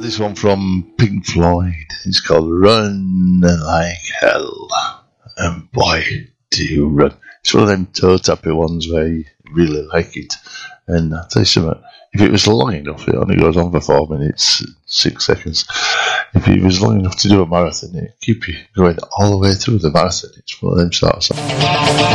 this one from Pink Floyd. It's called Run Like Hell. And boy, do you run. It's one of them toe-tappy ones where you really like it. And I'll tell you something, if it was long enough, it only goes on for 4 minutes, 6 seconds. If it was long enough to do a marathon, it'd keep you going all the way through the marathon. It's one of them sort of songs.